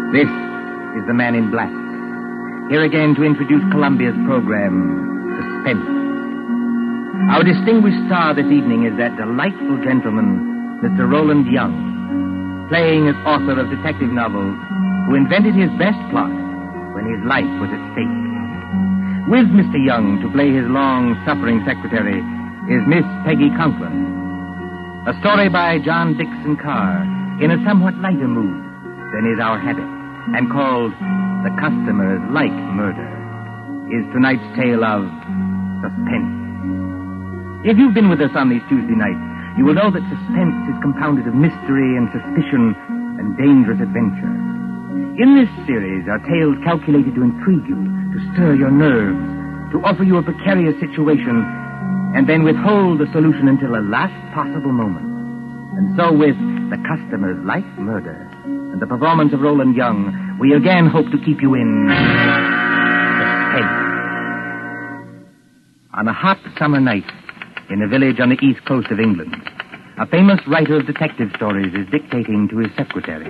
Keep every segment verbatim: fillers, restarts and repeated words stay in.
This is the Man in Black. Here again to introduce Columbia's program, Suspense. Our distinguished star this evening is that delightful gentleman, Mister Roland Young, playing as author of detective novels, who invented his best plot when his life was at stake. With Mister Young to play his long-suffering secretary is Miss Peggy Conklin. A story by John Dickson Carr in a somewhat lighter mood than is our habit, and called The Customers Like Murder, is tonight's tale of suspense. If you've been with us on these Tuesday nights, you will know that suspense is compounded of mystery and suspicion and dangerous adventure. In this series are tales calculated to intrigue you, to stir your nerves, to offer you a precarious situation, and then withhold the solution until the last possible moment. And so with The Customers Like Murder and the performance of Roland Young, we again hope to keep you in suspense. On a hot summer night in a village on the east coast of England, a famous writer of detective stories is dictating to his secretary.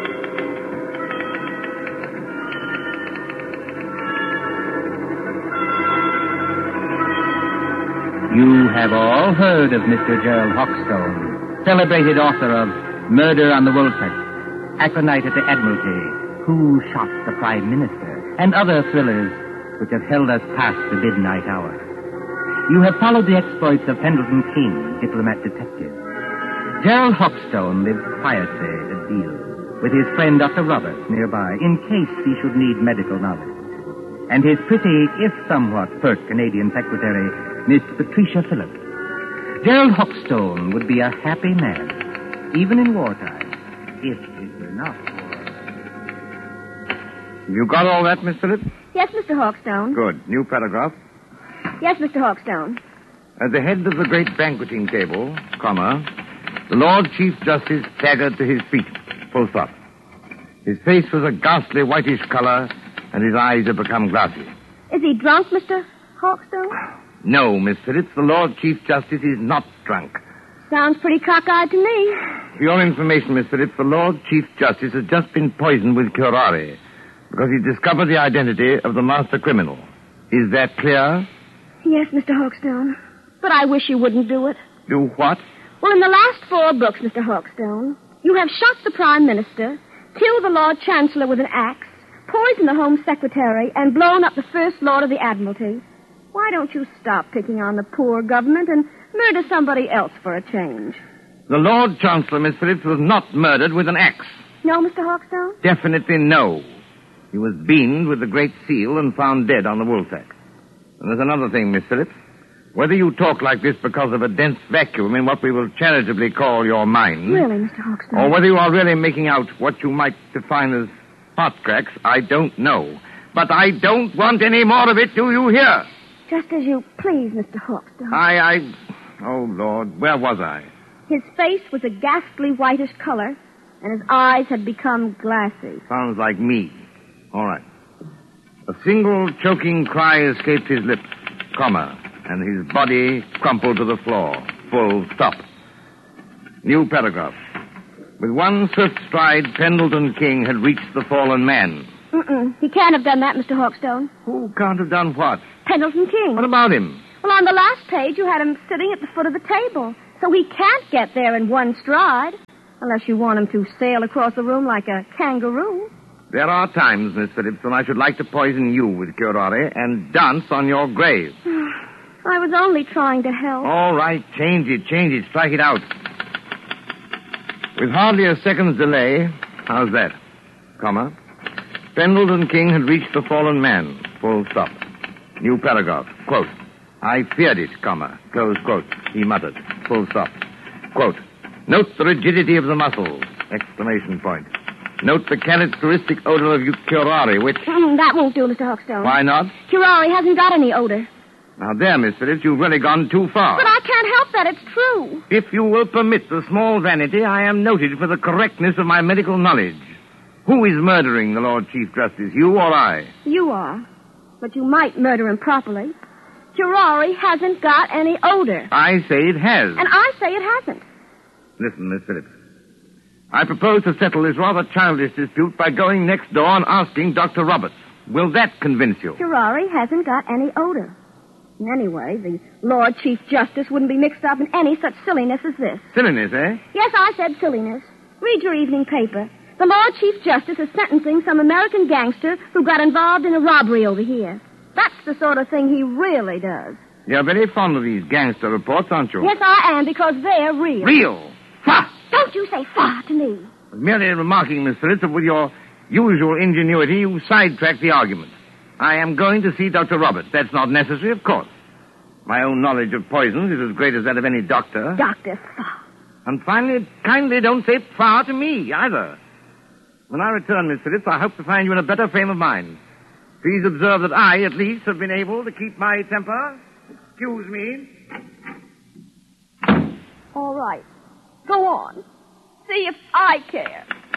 You have all heard of Mister Gerald Hawkstone, celebrated author of Murder on the Woolsack, Aconite at the Admiralty, Who Shot the Prime Minister, and other thrillers which have held us past the midnight hour. You have followed the exploits of Pendleton King, diplomat detective. Gerald Hawkstone lives quietly at Deal with his friend Doctor Roberts nearby, in case he should need medical knowledge. And his pretty, if somewhat pert Canadian secretary, Miss Patricia Phillips. Gerald Hawkstone would be a happy man, even in wartime, if it were not for... You got all that, Miss Phillips? Yes, Mister Hawkstone. Good. New paragraph. Yes, Mister Hawkstone. At the head of the great banqueting table, comma, the Lord Chief Justice staggered to his feet, full stop. His face was a ghastly whitish color, and his eyes had become glassy. Is he drunk, Mister Hawkstone? No, Miss Phillips, the Lord Chief Justice is not drunk. Sounds pretty cockeyed to me. For your information, Miss Phillips, the Lord Chief Justice has just been poisoned with curare because he discovered the identity of the master criminal. Is that clear? Yes, Mister Hawkstone. But I wish you wouldn't do it. Do what? Well, in the last four books, Mister Hawkstone, you have shot the Prime Minister, killed the Lord Chancellor with an axe, poisoned the Home Secretary, and blown up the First Lord of the Admiralty. Why don't you stop picking on the poor government and murder somebody else for a change? The Lord Chancellor, Miss Phillips, was not murdered with an axe. No, Mister Hawkstone? Definitely no. He was beamed with the Great Seal and found dead on the Woolsack. And there's another thing, Miss Phillips. Whether you talk like this because of a dense vacuum in what we will charitably call your mind... Really, Mister Hawkstone? Or whether you are really making out what you might define as hot cracks, I don't know. But I don't want any more of it, do you hear? Just as you please, Mister Hawkstone. I, I... Oh, Lord, where was I? His face was a ghastly whitish color, and his eyes had become glassy. Sounds like me. All right. A single choking cry escaped his lips, comma, and his body crumpled to the floor. Full stop. New paragraph. With one swift stride, Pendleton King had reached the fallen man. Mm-mm. He can't have done that, Mister Hawkstone. Who can't have done what? Pendleton King. What about him? Well, on the last page, you had him sitting at the foot of the table. So he can't get there in one stride. Unless you want him to sail across the room like a kangaroo. There are times, Miss Phillips, when I should like to poison you with curare and dance on your grave. I was only trying to help. All right, change it, change it, strike it out. With hardly a second's delay, how's that? Comma. Pendleton King had reached the fallen man. Full stop. New paragraph. Quote. I feared it, comma. Close quote. He muttered. Full stop. Quote. Note the rigidity of the muscles. Exclamation point. Note the characteristic odor of curare, which... Mm, that won't do, Mister Hawkstone. Why not? Curare hasn't got any odor. Now there, Miss Phillips, you've really gone too far. But I can't help that. It's true. If you will permit the small vanity, I am noted for the correctness of my medical knowledge. Who is murdering the Lord Chief Justice, you or I? You are. But you might murder him properly. Curare hasn't got any odor. I say it has. And I say it hasn't. Listen, Miss Phillips. I propose to settle this rather childish dispute by going next door and asking Doctor Roberts. Will that convince you? Ferrari hasn't got any odor. Anyway, the Lord Chief Justice wouldn't be mixed up in any such silliness as this. Silliness, eh? Yes, I said silliness. Read your evening paper. The Lord Chief Justice is sentencing some American gangster who got involved in a robbery over here. That's the sort of thing he really does. You're very fond of these gangster reports, aren't you? Yes, I am, because they're real. Real? Fa! Don't you say fa to me. Merely remarking, Miss Phillips, that with your usual ingenuity, you sidetracked the argument. I am going to see Doctor Roberts. That's not necessary, of course. My own knowledge of poisons is as great as that of any doctor. Doctor Fa. And finally, kindly don't say fa to me, either. When I return, Miss Phillips, I hope to find you in a better frame of mind. Please observe that I, at least, have been able to keep my temper. Excuse me. All right. Go on. See if I care.